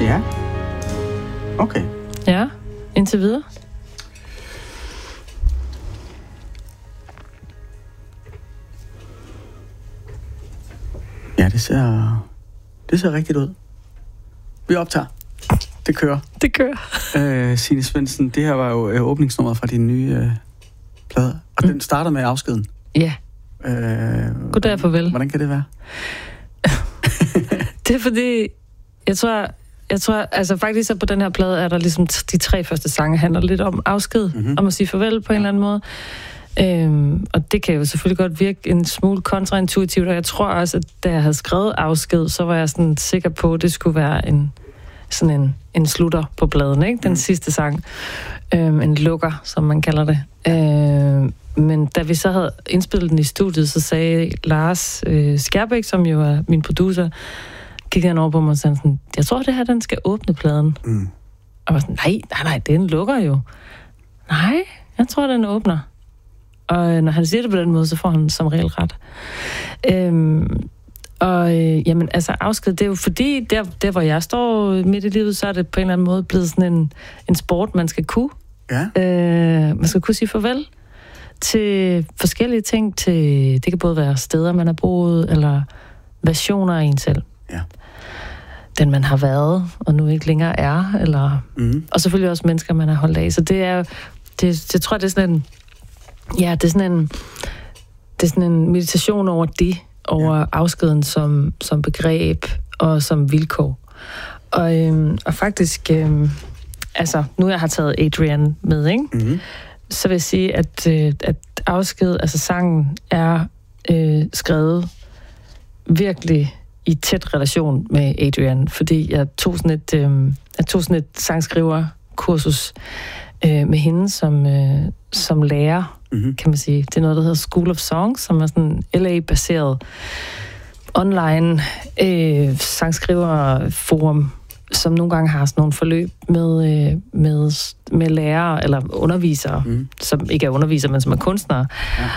Ja. Okay. Ja, indtil videre. Ja, det ser rigtigt ud. Vi optager. Det kører. Det kører. Signe Svendsen, det her var jo åbningsnummeret fra din nye plade. Og den starter med afskeden. Ja. Goddag, farvel. Hvordan kan det være? Det er fordi, jeg tror, altså faktisk så på den her plade er der ligesom de 3 første sange handler lidt om afsked, om at sige farvel på en eller anden måde. Og det kan jo selvfølgelig godt virke en smule kontraintuitivt, og jeg tror også, at da jeg havde skrevet afsked, så var jeg sådan sikker på, at det skulle være en slutter på pladen, ikke? Den sidste sang. En lukker, som man kalder det. Men da vi så havde indspillet den i studiet, så sagde Lars Skærbæk, som jo er min producer, kiggede han over på mig og sagde sådan, jeg tror, det her, den skal åbne pladen. Og jeg var sådan, nej, den lukker jo. Nej, jeg tror, den åbner. Og når han siger det på den måde, så får han som regel ret. Jamen, altså afsked, det er jo fordi, der hvor jeg står midt i livet, så er det på en eller anden måde blevet sådan en sport, man skal kunne. Ja. Man skal kunne sige farvel til forskellige ting. Det kan både være steder, man har boet, eller versioner af en selv. Ja. Den, man har været, og nu ikke længere er. Eller, og selvfølgelig også mennesker, man har holdt af. Så det er jeg tror, det er sådan en... Ja, det er sådan en meditation over det, over afskeden som begreb og som vilkår. Og faktisk, altså, nu jeg har taget Adrian med, ikke? Så vil jeg sige, at afsked, altså sangen, er skrevet virkelig i tæt relation med Adrian, fordi jeg tog sådan et sangskriverkursus med hende som lærer, kan man sige. Det er noget, der hedder School of Songs, som er sådan LA-baseret online sangskriverforum, som nogle gange har sådan nogle forløb med lærere eller undervisere, som ikke er undervisere, men som er kunstnere. Ja.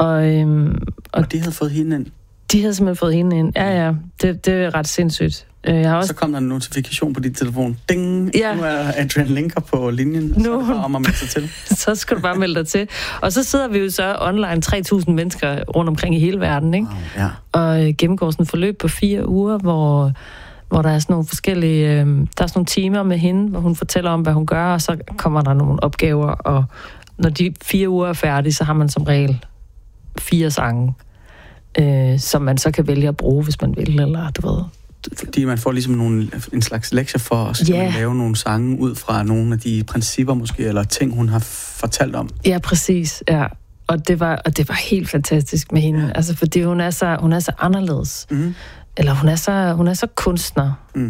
Og de havde fået hende ind? De havde simpelthen fået hende ind. Ja. Det er ret sindssygt. Jeg har også... Så kom der en notifikation på din telefon. Ding! Ja. Nu er Adrian Linker på linjen, og så er det bare om at melde sig til. Så skal du bare melde dig til. Og så sidder vi jo så online 3.000 mennesker rundt omkring i hele verden, ikke? Wow, ja. Og gennemgår sådan et forløb på 4 uger, hvor der er sådan nogle forskellige... der er sådan nogle timer med hende, hvor hun fortæller om, hvad hun gør, og så kommer der nogle opgaver, og når de 4 uger er færdige, så har man som regel 4 sange, som man så kan vælge at bruge, hvis man vil, eller du ved... Fordi man får ligesom en slags lektier for, og så kan man lave nogle sange ud fra nogle af de principper måske, eller ting, hun har fortalt om. Ja, præcis, ja. Og det var helt fantastisk med hende, altså fordi hun er så anderledes. Eller hun er så kunstner.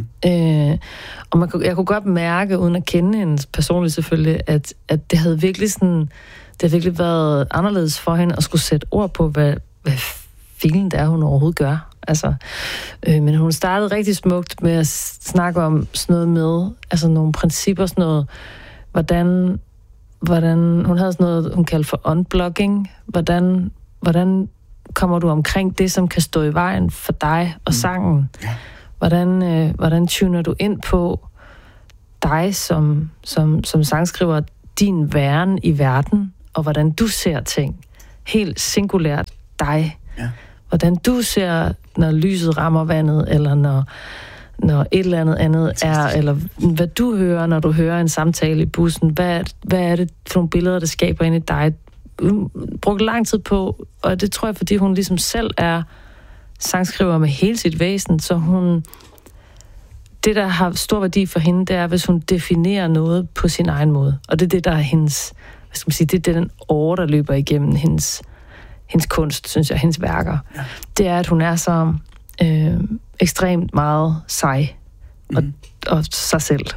Og jeg kunne godt mærke, uden at kende hende personligt selvfølgelig, at det havde virkelig været anderledes for hende at skulle sætte ord på, hvad filen det er, hun overhovedet gør. Altså, men hun startede rigtig smukt med at snakke om sådan noget med, altså nogle principper, sådan noget, hvordan hun havde sådan noget, hun kaldte for unblocking, hvordan kommer du omkring det, som kan stå i vejen for dig og sangen? Hvordan tuner du ind på dig som sangskriver, din væren i verden, og hvordan du ser ting, helt singulært dig. Ja. Hvordan du ser, når lyset rammer vandet, eller når et eller andet er, eller hvad du hører, når du hører en samtale i bussen. Hvad er det for nogle billeder, der skaber ind i dig? Hun brugte lang tid på, og det tror jeg, fordi hun ligesom selv er sangskriver med hele sit væsen, så det, der har stor værdi for hende, det er, hvis hun definerer noget på sin egen måde. Og det er det, der er hendes, hvad skal man sige, det er den åre, der løber igennem hendes kunst, synes jeg, hendes værker. Ja. Det er, at hun er så ekstremt meget sej og sig selv.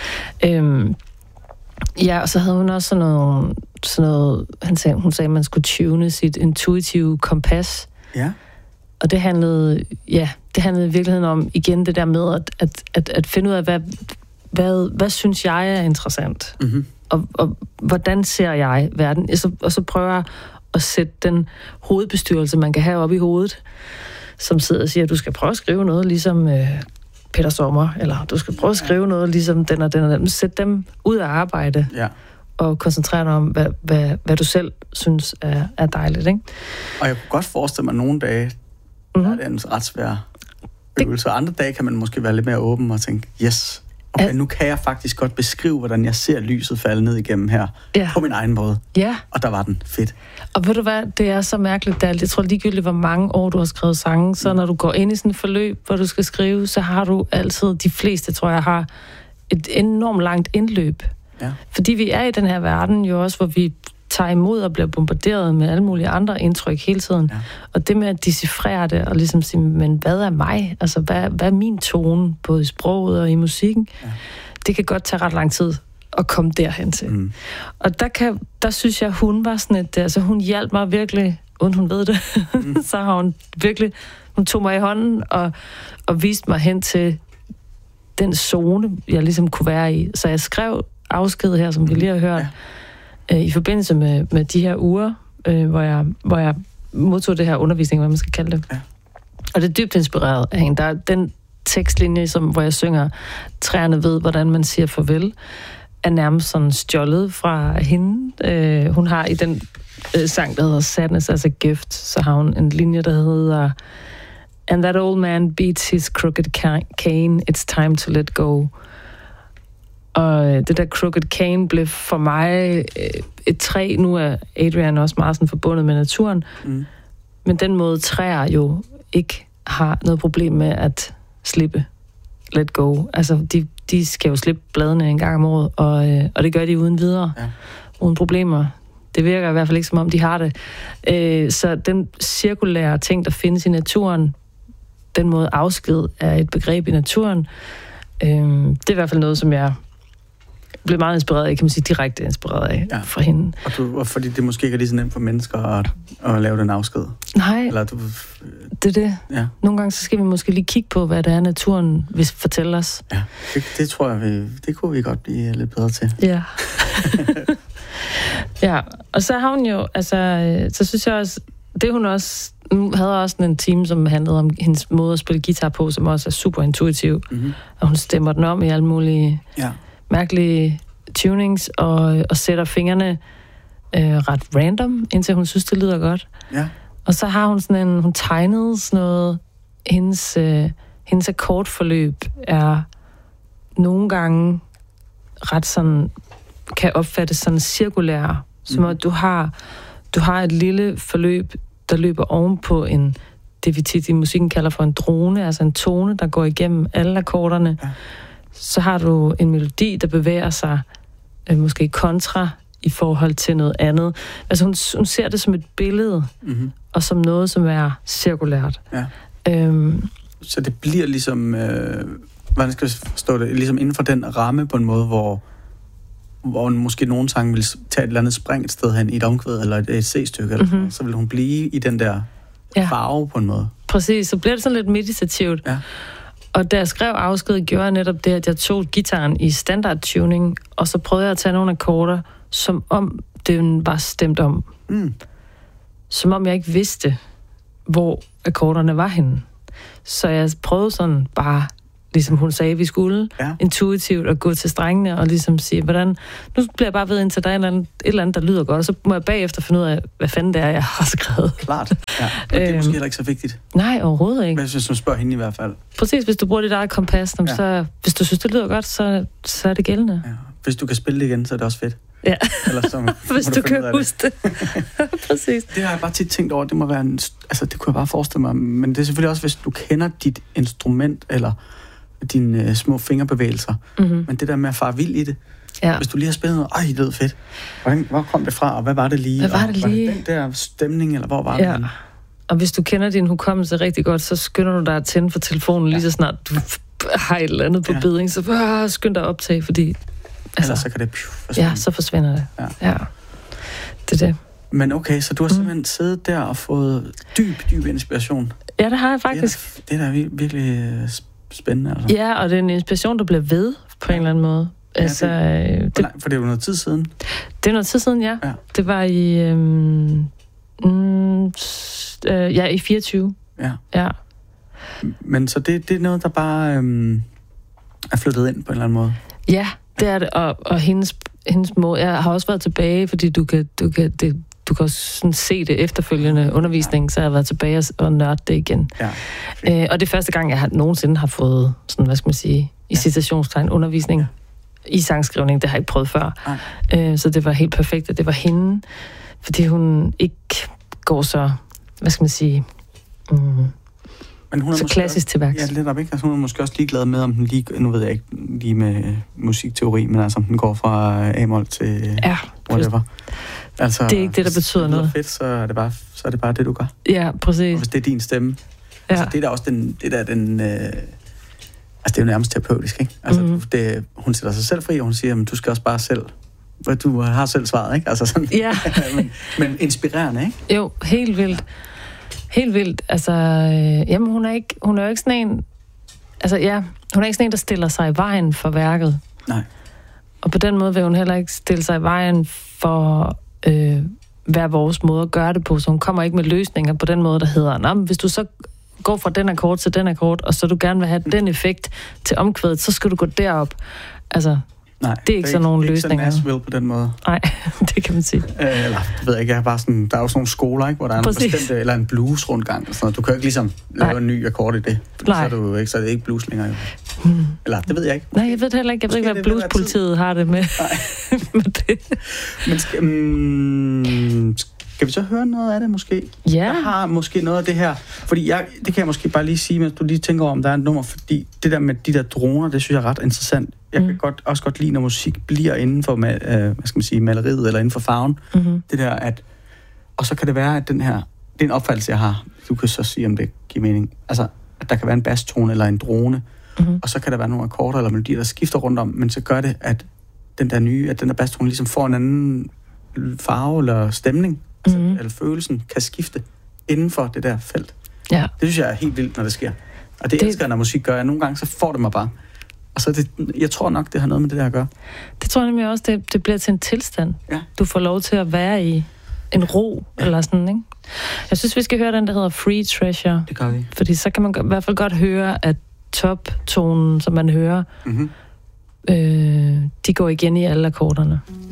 Ja, og så havde hun også sådan noget hun sagde, at man skulle tune sit intuitive kompas. Ja. Og det handlede i virkeligheden om, igen, det der med at finde ud af, hvad synes jeg er interessant? Og hvordan ser jeg verden? Og så prøver jeg at sætte den hovedbestyrelse, man kan have oppe i hovedet, som sidder og siger, at du skal prøve at skrive noget, ligesom Peter Sommer, eller du skal prøve at skrive noget ligesom den og den og den. Sæt dem ud af arbejde, og koncentrere dig om, hvad du selv synes er dejligt, ikke? Og jeg kunne godt forestille mig, nogle dage, der er det en ret svær øvelse. Andre dage kan man måske være lidt mere åben og tænke, yes, okay, nu kan jeg faktisk godt beskrive, hvordan jeg ser lyset falde ned igennem her, på min egen måde. Ja. Og der var den. Fedt. Og ved du hvad, det er så mærkeligt, jeg tror ligegyldigt, hvor mange år du har skrevet sange, så når du går ind i sådan et forløb, hvor du skal skrive, så har du altid, de fleste tror jeg har, et enormt langt indløb. Ja. Fordi vi er i den her verden jo også, hvor vi tager imod og bliver bombarderet med alle mulige andre indtryk hele tiden. Ja. Og det med at decifrere det, og ligesom sige, men hvad er mig? Altså, hvad er min tone, både i sproget og i musikken? Ja. Det kan godt tage ret lang tid at komme derhen til. Mm. Og der synes jeg, hun var sådan et... Altså, hun hjalp mig virkelig, uden hun ved det. Så har hun virkelig... Hun tog mig i hånden og viste mig hen til den zone, jeg ligesom kunne være i. Så jeg skrev afsked her, som vi lige har hørt, i forbindelse med de her uger, hvor jeg modtog det her undervisning, hvad man skal kalde det. Ja. Og det er dybt inspireret af hende. Der er den tekstlinje, hvor jeg synger, træerne ved, hvordan man siger farvel, er nærmest sådan stjålet fra hende. Hun har i den sang, der hedder Sadness as a Gift, så har hun en linje, der hedder And that old man beats his crooked cane, it's time to let go. Og det der crooked cane blev for mig et træ. Nu er Adrian også meget sådan forbundet med naturen. Mm. Men den måde træer jo ikke har noget problem med at slippe, let go. Altså, de skal jo slippe bladene en gang om året, og det gør de uden videre. Ja. Uden problemer. Det virker i hvert fald ikke, som om de har det. Så den cirkulære ting, der findes i naturen, den måde afsked er et begreb i naturen, det er i hvert fald noget, som jeg blev meget inspireret af, kan man sige, direkte inspireret af fra hende. Og fordi det måske ikke er lige så nemt for mennesker at lave den afsked? Nej, eller det er det. Ja. Nogle gange så skal vi måske lige kigge på, hvad det er, naturen vil fortælle os. Ja, det tror jeg, det kunne vi godt blive lidt bedre til. Ja. Ja, og så har hun jo, altså, så synes jeg også, det hun også, hun havde også en time, som handlede om hendes måde at spille guitar på, som også er super intuitiv. Mm-hmm. Og hun stemmer den om i alle mulige mærkelige tunings, og sætter fingrene ret random, indtil hun synes, det lyder godt. Ja. Og så har hun sådan hun tegnede sådan noget, hendes akkordforløb er nogle gange ret sådan, kan opfattes sådan cirkulær, som at du har et lille forløb, der løber ovenpå det vi tit i musikken kalder for en drone, altså en tone, der går igennem alle akkorderne. Ja. Så har du en melodi, der bevæger sig måske kontra i forhold til noget andet. Altså hun ser det som et billede, og som noget, som er cirkulært. Ja. Så det bliver ligesom, hvordan skal jeg forstå det, ligesom inden for den ramme på en måde, hvor måske nogen sang vil tage et eller andet spring et sted hen i et omkvæd, eller et C-stykke, eller så vil hun blive i den der farve på en måde. Præcis, så bliver det sådan lidt meditativt. Ja. Og da jeg skrev afsked, gjorde jeg netop det, at jeg tog gitaren i standard tuning, og så prøvede jeg at tage nogle akkorder, som om den var stemt om. Mm. Som om jeg ikke vidste, hvor akkorderne var henne. Så jeg prøvede sådan bare, ligesom hun sagde, vi skulle, intuitivt at gå til strengene og ligesom sige, nu bliver jeg bare ved, indtil der er et eller andet, der lyder godt, og så må jeg bagefter finde ud af, hvad fanden det er, jeg har skrevet. Klart, ja. Men det er måske heller ikke så vigtigt. Nej, overhovedet ikke. Men hvis du spørger hende i hvert fald. Præcis, hvis du bruger dit eget kompas, så hvis du synes, det lyder godt, så er det gældende. Ja. Hvis du kan spille det igen, så er det også fedt. Ja, eller så, hvis du kan huske det. Præcis. Det har jeg bare tit tænkt over, det må være det kunne jeg bare forestille mig, men det er selvfølgelig også, hvis du kender dit instrument, eller dine små fingerbevægelser. Mm-hmm. Men det der med at fare vild i det. Ja. Hvis du lige har spillet noget, det lød fedt. Hvor kom det fra, og hvad var det lige? Hvad var det lige? Var det den der stemning, eller hvor var det? Ja. Og hvis du kender din hukommelse rigtig godt, så skynder du dig at tænde for telefonen lige så snart du har et eller andet på bedring, så skynd dig at optage, fordi... Altså, så kan det forsvinde. Ja, så forsvinder det. Ja. Det er det. Men okay, så du har simpelthen siddet der og fået dyb inspiration. Ja, det har jeg faktisk. Det er da virkelig spændende. Altså. Ja, og det er en inspiration, der bliver ved på en eller anden måde. Altså, for det er jo noget tid siden. Det er noget tid siden, ja. Det var i i 24. Ja. Men så det er noget, der bare er flyttet ind på en eller anden måde? Ja, det er det. Og hendes måde... Jeg har også været tilbage, fordi du kan sådan se det efterfølgende undervisning, så jeg har været tilbage og nørdet det igen. Ja, og det er første gang, jeg nogensinde har fået sådan, hvad skal man sige, i citationstegn undervisning i sangskrivning. Det har jeg ikke prøvet før. Så det var helt perfekt, at det var hende, fordi hun ikke går så, hvad skal man sige, men hun er så klassisk til værks. Ja, lidt op, ikke? Altså, hun er måske også ligeglad med, om den lige, nu ved jeg ikke lige med musikteori, men altså om den går fra A-mol til whatever. Altså, det er ikke det, der betyder noget. Fedt, så er det bare det, du gør. Ja, præcis. Og hvis det er din stemme. Ja. Altså, det er da også altså, det er jo nærmest terapeutisk, ikke? Altså, hun sætter sig selv fri, og hun siger, at du skal også bare selv. Du har selv svaret, ikke? Altså sådan. Ja. men inspirerende, ikke? Jo, helt vildt. Helt vildt. Altså, jamen, hun er jo ikke sådan en... Altså, ja, hun er ikke sådan en, der stiller sig i vejen for værket. Nej. Og på den måde vil hun heller ikke stille sig i vejen for hver vores måde at gøre det på. Så hun kommer ikke med løsninger på den måde, der hedder, hvis du så går fra den akkord til den akkord, og så du gerne vil have den effekt til omkvædet, så skal du gå derop. Altså, nej, det er ikke sådan nogle løsninger. Det er ikke så Nashville på den måde. Nej, det kan man sige. Eller, det ved jeg ikke, jeg har bare sådan, der er jo sådan nogle skoler, ikke, hvor der er en bestemt, eller en blues-rundgang. Sådan noget. Du kan jo ikke ligesom lave en ny akkord i det. Så er det ikke blues længere. Eller, det ved jeg ikke. Nej, jeg ved heller ikke. Jeg ved ikke, hvad bluespolitiet har det med, med det. Men skal vi så høre noget af det, måske? Ja. Jeg har måske noget af det her. Fordi det kan jeg måske bare lige sige, mens du lige tænker over, om der er et nummer. Fordi det der med de der droner, det synes jeg er ret interessant. Jeg kan også godt lide, når musik bliver inden for hvad skal man sige, maleriet, eller inden for farven. Det der, at... Og så kan det være, at den her... Det er en opfattelse, jeg har. Du kan så sige, om det giver mening. Altså, at der kan være en basstone eller en drone. Og så kan der være nogle akkorder eller melodier, der skifter rundt om. Men så gør det, at den der basstone ligesom får en anden farve eller stemning. Altså, eller følelsen kan skifte inden for det der felt. Ja. Det synes jeg er helt vildt, når det sker. Og det elsker jeg, når musik gør. Nogle gange så får det mig bare. Og så jeg tror nok, det har noget med det der at gøre. Det tror jeg nemlig også, det bliver til en tilstand. Ja. Du får lov til at være i en ro, eller sådan, ikke? Jeg synes, vi skal høre den, der hedder Free Treasure. Det gør vi. Fordi så kan man i hvert fald godt høre, at toptonen, som man hører, de går igen i alle akkorderne.